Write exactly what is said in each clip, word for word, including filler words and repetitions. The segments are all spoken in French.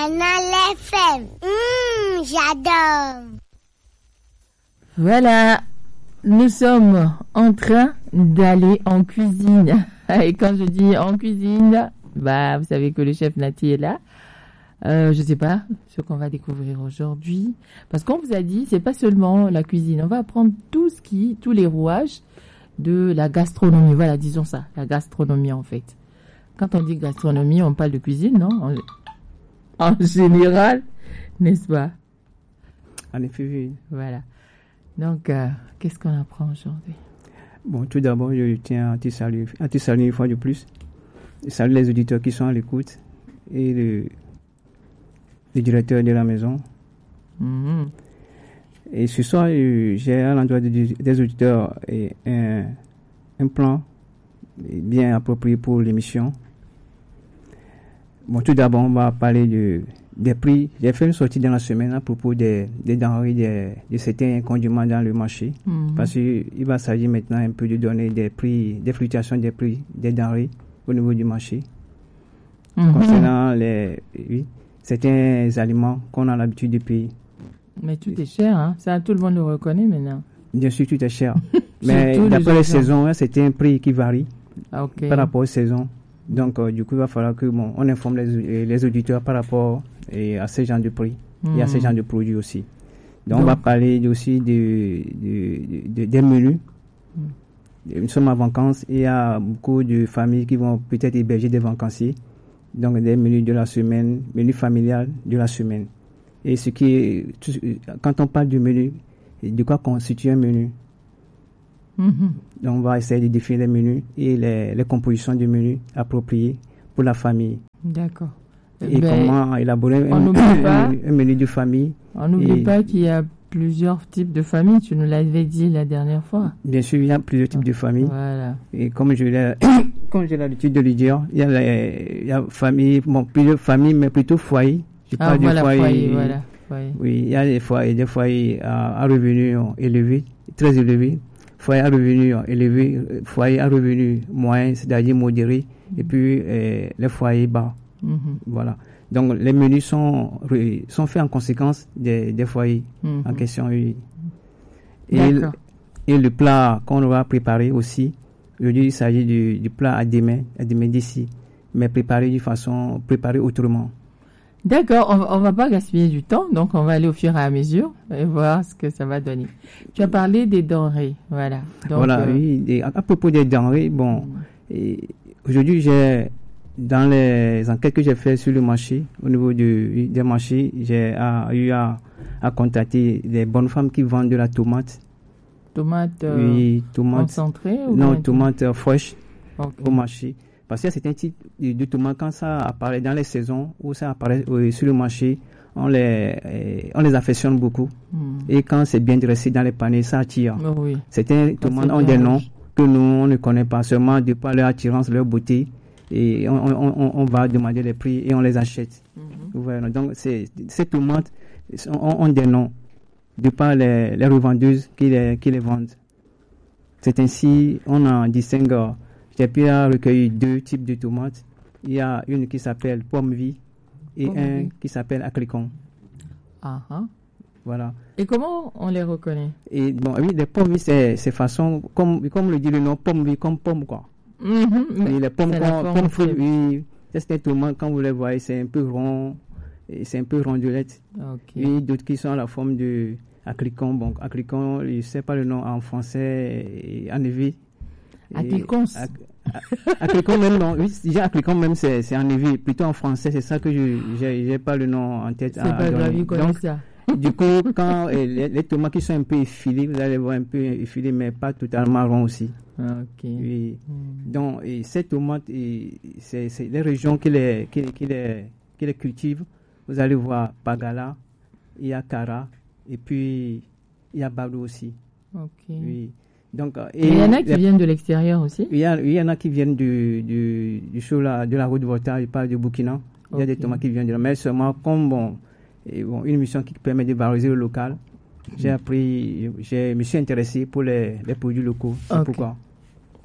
Canal F M. Mmh, j'adore. Voilà, nous sommes en train d'aller en cuisine. Et quand je dis en cuisine, bah, vous savez que le chef Nati est là. Euh, je sais pas ce qu'on va découvrir aujourd'hui, parce qu'on vous a dit, c'est pas seulement la cuisine. On va apprendre tout ce qui, tous les rouages de la gastronomie. Voilà, disons ça, la gastronomie en fait. Quand on dit gastronomie, on parle de cuisine, non? En, en général, n'est-ce pas? En effet, oui. Voilà. Donc, euh, qu'est-ce qu'on apprend aujourd'hui? Bon, tout d'abord, je tiens à te saluer, à te saluer une fois de plus. Je salue les auditeurs qui sont à l'écoute et le, le directeur de la maison. Mm-hmm. Et ce soir, j'ai à l'endroit des, des auditeurs et un, un plan bien approprié pour l'émission. Bon, tout d'abord, on va parler de, des prix. J'ai fait une sortie dans la semaine à propos des, des denrées, des, de certains condiments dans le marché. Mm-hmm. Parce qu'il va s'agir maintenant un peu de donner des prix, des fluctuations des prix des denrées au niveau du marché. Mm-hmm. Concernant les, oui, certains aliments qu'on a l'habitude de payer. Mais tout est cher, hein? Ça, tout le monde le reconnaît maintenant. Bien sûr, tout est cher. Mais d'après les saisons, hein, c'est un prix qui varie ah, okay. par rapport aux saisons. Donc, euh, du coup, il va falloir que bon, on informe les, les auditeurs par rapport et, à ces genres de prix mmh. et à ces genres de produits aussi. Donc, Donc. on va parler aussi de, de, de, de, des menus. Mmh. Nous sommes en vacances et il y a beaucoup de familles qui vont peut-être héberger des vacanciers. Donc, des menus de la semaine, menus familial de la semaine. Et ce qui est, quand on parle du menu, de quoi constitue un menu? Mm-hmm. Donc, on va essayer de définir les menus et les, les compositions du menu appropriées pour la famille. D'accord. Et ben, comment élaborer un, pas, un, un menu de famille. On n'oublie pas qu'il y a plusieurs types de familles. Tu nous l'avais dit la dernière fois. Bien sûr, il y a plusieurs types de familles. Voilà. Et comme je l'ai, comme j'ai l'habitude de le dire, il y a, les, il y a famille, bon, plusieurs familles, mais plutôt foyers. Je ah, parle voilà, du foyer. foyer, voilà, foyer. Oui, il y a des foyers, des foyers à, à revenus élevés, très élevés. Foyer à revenus élevés, foyer à revenus moyens, c'est-à-dire modérés, mm-hmm. et puis euh, les foyers bas. Mm-hmm. Voilà. Donc, les menus sont, sont faits en conséquence des, des foyers mm-hmm. en question. Oui. Et, et le plat qu'on va préparer aussi, aujourd'hui, il s'agit du, du plat à des mains, à des mains d'ici, mais préparé de façon, préparé autrement. D'accord, on, on va pas gaspiller du temps, donc on va aller au fur et à mesure et voir ce que ça va donner. Tu as parlé des denrées, voilà. Donc, voilà, euh... oui. Et à, à propos des denrées, bon, et aujourd'hui, j'ai, dans les enquêtes que j'ai faites sur le marché, au niveau du, des marchés, j'ai a, eu à, à contacter des bonnes femmes qui vendent de la tomate. Tomate, euh, oui, tomate concentrée ou non, tomate euh, fraîche okay. au marché. Parce que c'est un type de, de tomate, quand ça apparaît dans les saisons, où ça apparaît euh, sur le marché, on les, euh, on les affectionne beaucoup. Mm. Et quand c'est bien dressé dans les paniers, ça attire. Oh oui. Certains tomates ont des noms que nous, on ne connaît pas, seulement de par leur attirance, leur beauté. Et on, on, on va demander les prix et on les achète. Mm-hmm. Voilà. Donc, c'est, ces tomates ont, ont des noms, de par les, les revendeuses qui les, qui les vendent. C'est ainsi, on en distingue. J'ai pu recueillir deux types de tomates. Il y a une qui s'appelle pomme vie et pomme un vie. Qui s'appelle aclicon. Uh-huh. Voilà. Et comment on les reconnaît? Et bon, oui, les pommes vie, c'est, c'est façon, comme, comme le dit le nom, pomme vie, comme pomme, quoi. Mm-hmm. Et les pommes, pommes fruits, oui, c'est des tomates, quand vous les voyez, c'est un peu rond, et c'est un peu rondelette. Okay. Et d'autres qui sont à la forme de aclicon. Bon, aclicon, je ne sais pas le nom en français et en évi. Aclicon. Aclicon même, non. Oui, déjà Aclicon même, c'est, c'est en évi. Plutôt en français, c'est ça que je n'ai pas le nom en tête. C'est à, pas grave, donc, ça. Du coup, quand euh, les, les tomates qui sont un peu effilées, vous allez voir un peu effilées, mais pas totalement ronds aussi. Ok. Oui. Mm. Donc, et ces tomates, et c'est, c'est les régions qui les, qui, qui, les, qui les cultivent. Vous allez voir Pagala, il y a Kara, et puis il y a Bado aussi. Ok. Oui. Donc, et il y en a qui les, viennent de l'extérieur aussi? Il y, a, il y en a qui viennent du, du, du show là, de la route de Volta, je parle de Burkina. Okay. Il y a des tomates qui viennent de là. Mais seulement, comme bon, et bon, une mission qui permet de valoriser le local, mm. j'ai appris, je me suis intéressé pour les, les produits locaux. C'est okay. pourquoi.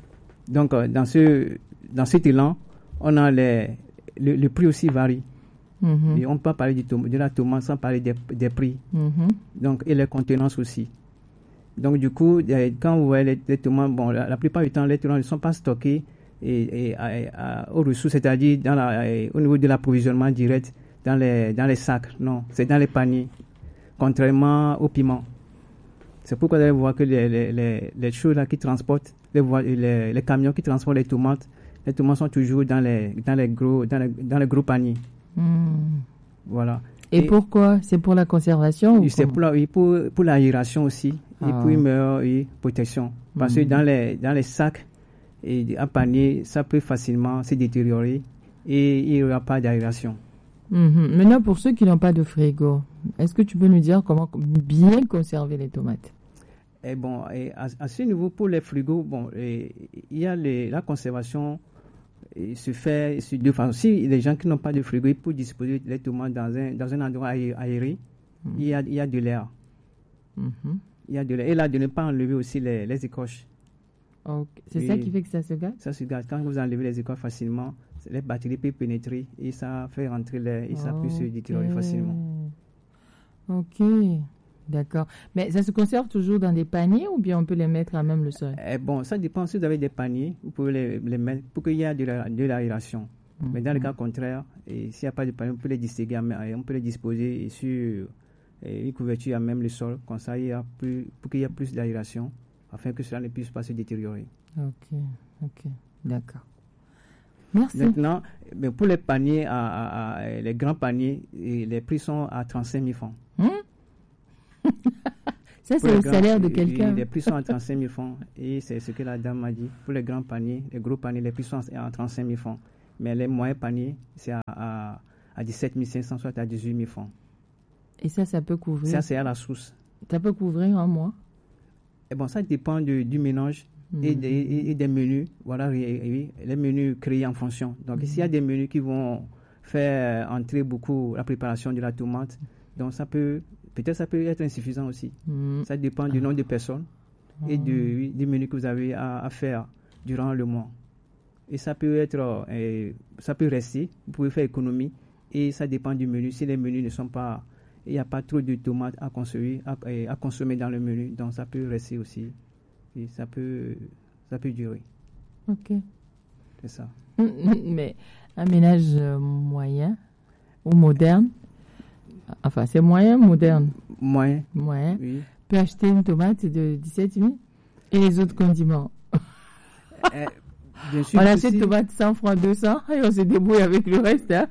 Donc, dans, ce, dans cet élan, on a les, le, le prix aussi varie. Mm-hmm. Et on peut parler du tom- de la tomate sans parler des, des prix. Mm-hmm. Donc, et les contenances aussi. Donc, du coup, quand vous voyez les, les tomates, bon, la, la plupart du temps, les tomates ne sont pas stockées et, et, à, à, aux ressources, c'est-à-dire dans la, et, au niveau de l'approvisionnement direct dans les, dans les sacs. Non, c'est dans les paniers, contrairement au piment. C'est pourquoi vous allez voir que les, les, les, les choses là qui transportent, les, les, les camions qui transportent les tomates, les tomates sont toujours dans les, dans les, gros, dans les, dans les gros paniers. Mm. Voilà. Et, et pourquoi? C'est pour la conservation ou c'est pour, la, oui, pour, pour l'aération aussi. Ah. Et pour une meilleure oui, protection. Parce mm-hmm. que dans les, dans les sacs et en panier, ça peut facilement se détériorer et il n'y aura pas d'aération. Mm-hmm. Maintenant, pour ceux qui n'ont pas de frigo, est-ce que tu peux nous dire comment bien conserver les tomates? Et bon, et à, à ce niveau, pour les frigos, bon, et, il y a les, la conservation et se fait sur deux façons. Si les gens qui n'ont pas de frigo, ils peuvent disposer les tomates dans un, dans un endroit aéré, mm-hmm. il, y a, il y a de l'air. Mm-hmm. Il y a de l'air. Et là, de ne pas enlever aussi les, les écorches. Okay. C'est et ça qui fait que ça se gâte? Ça se gâte. Quand vous enlevez les écorches facilement, les bactéries peuvent pénétrer et ça fait rentrer l'air et ça okay. peut se détériorer facilement. Ok, d'accord. Mais ça se conserve toujours dans des paniers ou bien on peut les mettre à même le sol? Eh bon, ça dépend. Si vous avez des paniers, vous pouvez les, les mettre pour qu'il y ait de, la, de l'aération. Mm-hmm. Mais dans le cas contraire, et s'il n'y a pas de panier, on peut les distinguer, on peut les disposer sur et une couverture à même le sol. Comme ça, il y a plus, pour qu'il y ait plus d'aération, afin que cela ne puisse pas se détériorer. Ok, ok, d'accord. Merci. Maintenant, mais pour les paniers, à, à, à, les grands paniers, les prix sont à trente-cinq mille francs. Hum? Ça, c'est le grands, salaire de quelqu'un. Les prix sont à trente-cinq mille francs. Et c'est ce que la dame m'a dit. Pour les grands paniers, les gros paniers, les prix sont à trente-cinq mille francs. Mais les moyens paniers, c'est à, à, à dix-sept mille cinq cents, soit à dix-huit mille francs. Et ça, ça peut couvrir? Ça, c'est à la source. Ça peut couvrir un mois? Et bon, ça dépend de, du mélange. Mmh. Et, des, et, et des menus, voilà, oui, les menus créés en fonction. Donc, mmh. s'il y a des menus qui vont faire entrer beaucoup la préparation de la tomate, donc ça peut, peut-être ça peut être insuffisant aussi. Mmh. Ça dépend du nombre de personnes mmh. et de, oui, des menus que vous avez à, à faire durant le mois. Et ça peut être, euh, ça peut rester, vous pouvez faire économie et ça dépend du menu. Si les menus ne sont pas, il n'y a pas trop de tomates à consommer, à, à consommer dans le menu, donc ça peut rester aussi. Et ça peut, ça peut durer. Ok. C'est ça. Mais un ménage moyen ou moderne, enfin c'est moyen, moderne. Moyen. Moyen. Oui. Peut acheter une tomate de dix-sept mille et les autres condiments. euh, bien sûr on achète tomate cent francs, deux cents et on se débrouille avec le reste. Hein?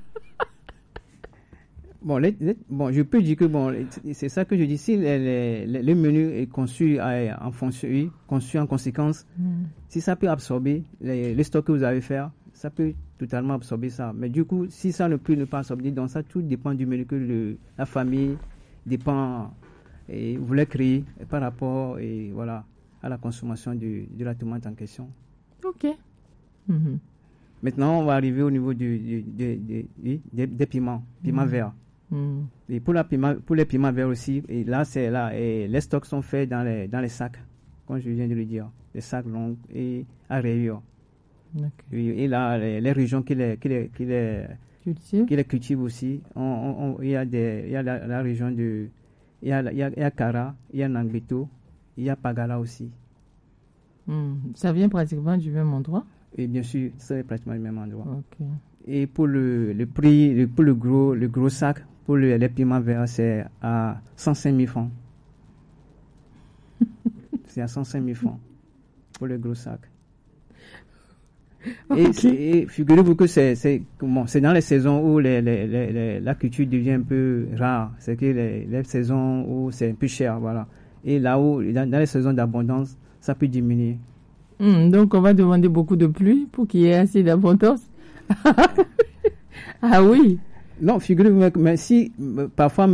Bon, les, les, bon, je peux dire que bon, les, c'est ça que je dis. Si les, les, le menu est conçu à, en fonction, oui, conçu en conséquence, mm. si ça peut absorber les, les stocks que vous avez fait, ça peut totalement absorber ça. Mais du coup, si ça ne peut ne pas absorber, donc ça tout dépend du menu que le, la famille dépend et voulait créer et par rapport et voilà à la consommation de, de la tomate en question. Ok. Mm-hmm. Maintenant, on va arriver au niveau du, du, du, du, du, des, des piments, piments mm. verts. Mm. Et pour, la piment, pour les piments verts aussi, et là, c'est là, et les stocks sont faits dans les, dans les sacs, comme je viens de le dire, les sacs longs et à rayures. Okay. Et là, les, les régions qui les, qui les, qui les, Cultive. qui les cultivent aussi, on, on, on, il y a, des, il y a la, la région de, il y a, il y a, il y a Kara, il y a Nangbeto, il y a Pagala aussi. Mm. Ça vient pratiquement du même endroit? Et bien sûr, c'est pratiquement le même endroit. Okay. Et pour le, le prix, le, pour le gros, le gros sac, pour le, les piments verts, c'est à cent cinq mille francs. C'est à cent cinq mille francs pour le gros sac. Okay. Et, et figurez-vous que c'est, c'est, bon, c'est dans les saisons où les, les, les, les, la culture devient un peu rare. C'est que les, les saisons où c'est un peu cher, voilà. Et là où, dans, dans les saisons d'abondance, ça peut diminuer. Mmh, donc on va demander beaucoup de pluie pour qu'il y ait assez d'abondance. Ah oui. Non, figurez-vous, mais si parfois